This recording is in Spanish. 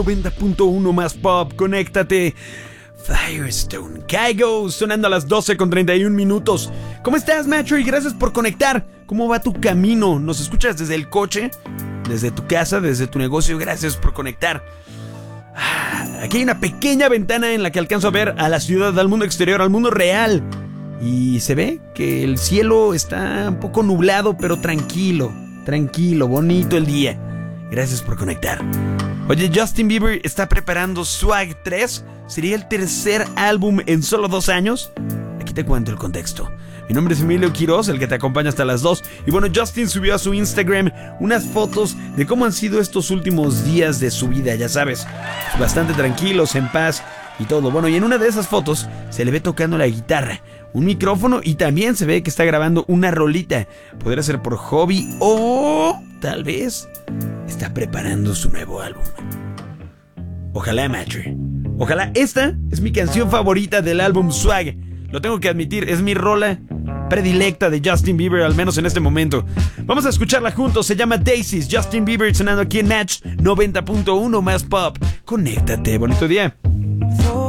90.1 más pop, conéctate. Firestone, Kygo, sonando a las 12:31. ¿Cómo estás, macho? Y gracias por conectar. ¿Cómo va tu camino? ¿Nos escuchas desde el coche? ¿Desde tu casa? ¿Desde tu negocio? Gracias por conectar. Aquí hay una pequeña ventana en la que alcanzo a ver a la ciudad, al mundo exterior, al mundo real. Y se ve que el cielo está un poco nublado, pero tranquilo, bonito el día. Gracias por conectar. Oye, Justin Bieber está preparando Swag 3. ¿Sería el tercer álbum en solo 2 años? Aquí te cuento el contexto. Mi nombre es Emilio Quiroz, el que te acompaña hasta las 2. Y bueno, Justin subió a su Instagram unas fotos de cómo han sido estos últimos días de su vida, ya sabes. Bastante tranquilos, en paz y todo. Bueno, y en una de esas fotos se le ve tocando la guitarra, un micrófono y también se ve que está grabando una rolita. Podría ser por hobby o tal vez está preparando su nuevo álbum. Ojalá, macho. Ojalá. Esta es mi canción favorita del álbum Swag. Lo tengo que admitir, es mi rola predilecta de Justin Bieber, al menos en este momento. Vamos a escucharla juntos, se llama Daisies. Justin Bieber sonando aquí en Match 90.1 más pop. Conéctate, bonito día.